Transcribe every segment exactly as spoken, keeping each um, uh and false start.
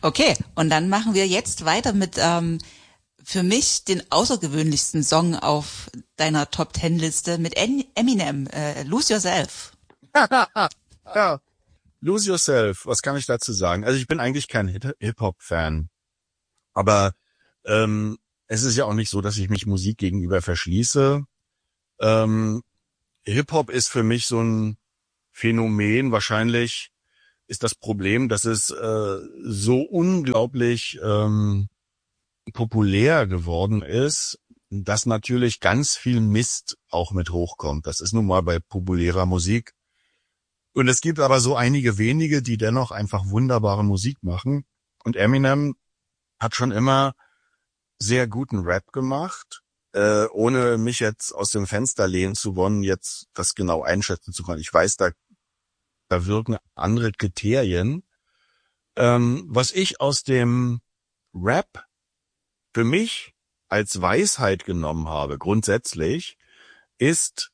Okay, und dann machen wir jetzt weiter mit ähm, für mich den außergewöhnlichsten Song auf deiner Top-Ten-Liste mit Eminem, äh, Lose Yourself. Ja, Lose Yourself, was kann ich dazu sagen? Also ich bin eigentlich kein Hip-Hop-Fan, aber ähm, es ist ja auch nicht so, dass ich mich Musik gegenüber verschließe. Ähm, Hip-Hop ist für mich so ein Phänomen. Wahrscheinlich ist das Problem, dass es äh, so unglaublich ähm, populär geworden ist, dass natürlich ganz viel Mist auch mit hochkommt. Das ist nun mal bei populärer Musik. Und es gibt aber so einige wenige, die dennoch einfach wunderbare Musik machen. Und Eminem hat schon immer sehr guten Rap gemacht, äh, ohne mich jetzt aus dem Fenster lehnen zu wollen, jetzt das genau einschätzen zu können. Ich weiß, da, da wirken andere Kriterien. Ähm, was ich aus dem Rap für mich als Weisheit genommen habe, grundsätzlich, ist,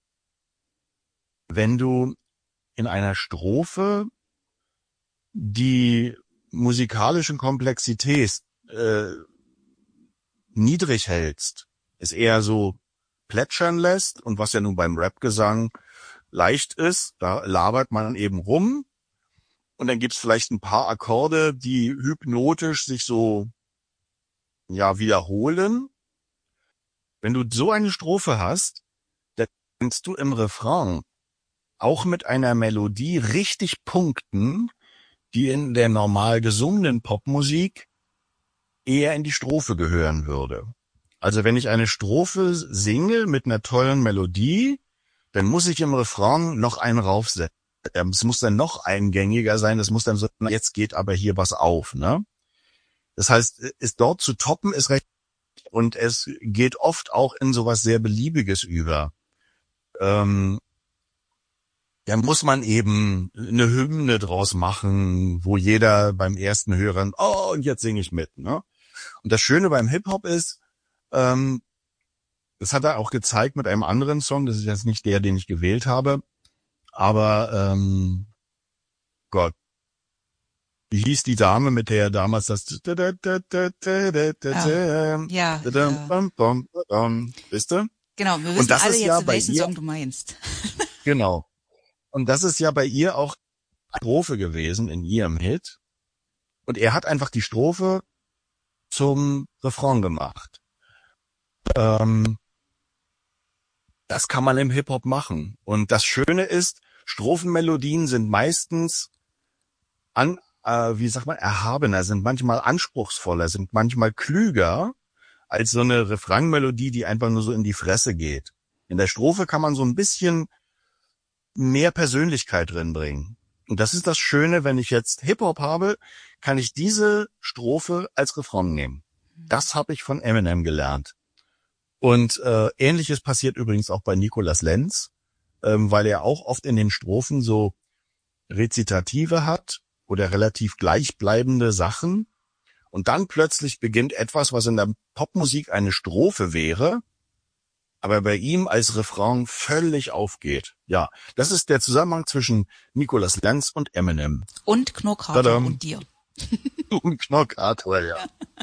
wenn du in einer Strophe die musikalischen Komplexität äh, niedrig hältst, es eher so plätschern lässt und was ja nun beim Rapgesang leicht ist, da labert man eben rum und dann gibt's vielleicht ein paar Akkorde, die hypnotisch sich so ja wiederholen. Wenn du so eine Strophe hast, dann kannst du im Refrain auch mit einer Melodie richtig punkten, die in der normal gesungenen Popmusik eher in die Strophe gehören würde. Also wenn ich eine Strophe singe mit einer tollen Melodie, dann muss ich im Refrain noch einen raufsetzen. Es muss dann noch eingängiger sein, es muss dann so, jetzt geht aber hier was auf, ne? Das heißt, ist dort zu toppen ist recht, und es geht oft auch in sowas sehr Beliebiges über. Ähm, da muss man eben eine Hymne draus machen, wo jeder beim ersten Hören, oh, und jetzt singe ich mit, ne? Und das Schöne beim Hip-Hop ist, ähm, das hat er auch gezeigt mit einem anderen Song, das ist jetzt nicht der, den ich gewählt habe, aber ähm, Gott, wie hieß die Dame, mit der er damals das Ja, ja, äh, wisst ihr? genau, wir Und wissen das alle ist ja jetzt, bei welchen ihr, Song du meinst. genau, und das ist ja bei ihr auch eine Strophe gewesen in ihrem Hit. Und er hat einfach die Strophe zum Refrain gemacht. Ähm, das kann man im Hip-Hop machen. Und das Schöne ist, Strophenmelodien sind meistens an, äh, wie sagt man, erhabener, sind manchmal anspruchsvoller, sind manchmal klüger als so eine Refrainmelodie, die einfach nur so in die Fresse geht. In der Strophe kann man so ein bisschen mehr Persönlichkeit drin bringen. Und das ist das Schöne, wenn ich jetzt Hip-Hop habe, kann ich diese Strophe als Refrain nehmen. Das habe ich von Eminem gelernt. Und äh, Ähnliches passiert übrigens auch bei Nicolas Lenz, ähm, weil er auch oft in den Strophen so Rezitative hat oder relativ gleichbleibende Sachen. Und dann plötzlich beginnt etwas, was in der Popmusik eine Strophe wäre, aber bei ihm als Refrain völlig aufgeht. Ja, das ist der Zusammenhang zwischen Nicolas Lenz und Eminem. Und Knockator und dir. Und Knockator, ja.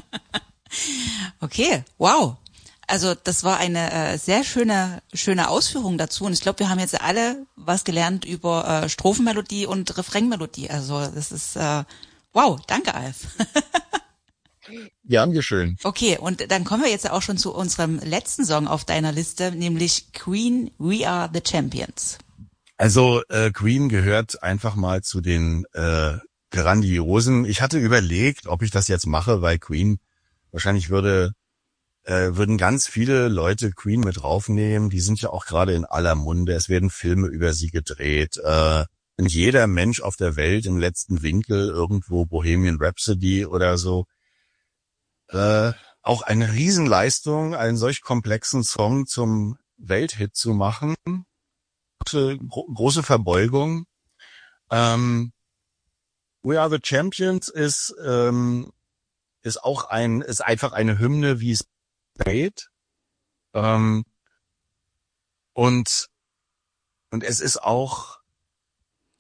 Okay, wow. Also das war eine äh, sehr schöne schöne Ausführung dazu und ich glaube, wir haben jetzt alle was gelernt über äh, Strophenmelodie und Refrainmelodie. Also das ist äh, wow, danke Alf. Ja, schön. Okay, und dann kommen wir jetzt auch schon zu unserem letzten Song auf deiner Liste, nämlich Queen, We Are the Champions. Also äh, Queen gehört einfach mal zu den äh, grandiosen. Ich hatte überlegt, ob ich das jetzt mache, weil Queen wahrscheinlich würde äh, würden ganz viele Leute Queen mit draufnehmen. Die sind ja auch gerade in aller Munde. Es werden Filme über sie gedreht. Äh, und jeder Mensch auf der Welt im letzten Winkel irgendwo Bohemian Rhapsody oder so. Äh, auch eine Riesenleistung, einen solch komplexen Song zum Welthit zu machen. Große, gro- große Verbeugung. Ähm, We Are the Champions ist ähm, ist auch ein ist einfach eine Hymne, wie es geht. Ähm, und und es ist auch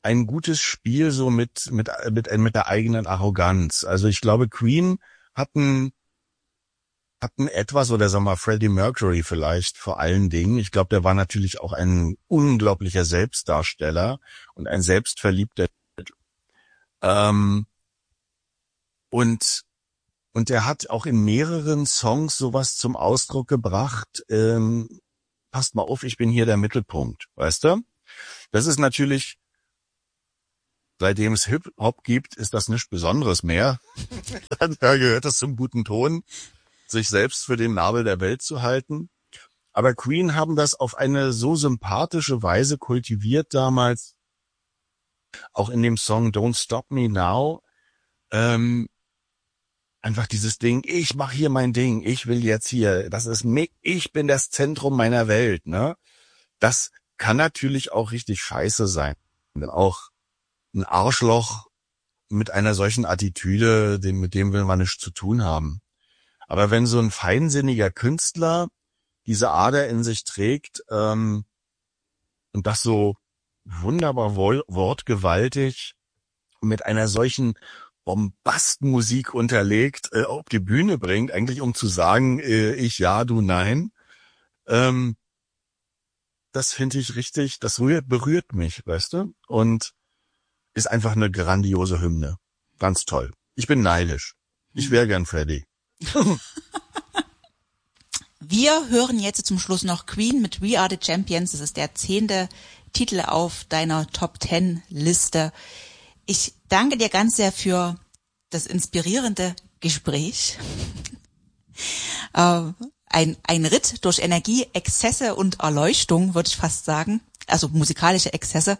ein gutes Spiel so mit mit mit mit der eigenen Arroganz. Also ich glaube, Queen hatten hatten etwas, oder sagen wir mal Freddie Mercury vielleicht vor allen Dingen. Ich glaube, der war natürlich auch ein unglaublicher Selbstdarsteller und ein selbstverliebter. Ähm, und und der hat auch in mehreren Songs sowas zum Ausdruck gebracht. Ähm, passt mal auf, ich bin hier der Mittelpunkt, weißt du? Das ist natürlich, seitdem es Hip-Hop gibt, ist das nichts Besonderes mehr. Da gehört das zum guten Ton, sich selbst für den Nabel der Welt zu halten. Aber Queen haben das auf eine so sympathische Weise kultiviert damals, auch in dem Song Don't Stop Me Now. Ähm, einfach dieses Ding, ich mache hier mein Ding, ich will jetzt hier, das ist mich, ich bin das Zentrum meiner Welt, ne? Das kann natürlich auch richtig scheiße sein. Denn auch ein Arschloch mit einer solchen Attitüde, dem, mit dem will man nichts zu tun haben. Aber wenn so ein feinsinniger Künstler diese Ader in sich trägt, ähm, und das so wunderbar wo- wortgewaltig mit einer solchen Bombastmusik unterlegt, äh, auf die Bühne bringt, eigentlich um zu sagen, äh, ich ja, du nein, ähm, das finde ich richtig, das rührt, berührt mich, weißt du? Und ist einfach eine grandiose Hymne. Ganz toll. Ich bin neidisch. Ich wäre gern Freddie. Wir hören jetzt zum Schluss noch Queen mit We Are the Champions. Das ist der zehnte Titel auf deiner Top Ten Liste. Ich danke dir ganz sehr für das inspirierende Gespräch. äh, ein, ein Ritt durch Energie, Exzesse und Erleuchtung, würde ich fast sagen. Also musikalische Exzesse.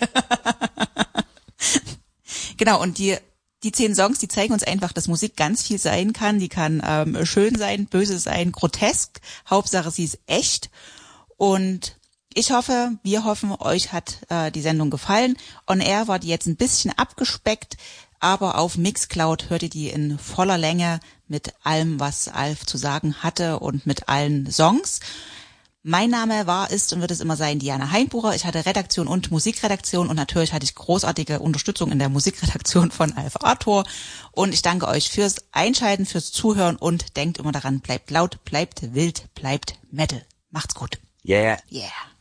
Genau, und die die zehn Songs, die zeigen uns einfach, dass Musik ganz viel sein kann. Die kann ähm, schön sein, böse sein, grotesk. Hauptsache, sie ist echt. Und ich hoffe, wir hoffen, euch hat äh, die Sendung gefallen. On Air war die jetzt ein bisschen abgespeckt, aber auf Mixcloud hört ihr die in voller Länge mit allem, was Alf zu sagen hatte und mit allen Songs. Mein Name war, ist und wird es immer sein Diana Heinbucher. Ich hatte Redaktion und Musikredaktion und natürlich hatte ich großartige Unterstützung in der Musikredaktion von Alf Arthur. Und ich danke euch fürs Einschalten, fürs Zuhören und denkt immer daran, bleibt laut, bleibt wild, bleibt Metal. Macht's gut. Yeah. Yeah.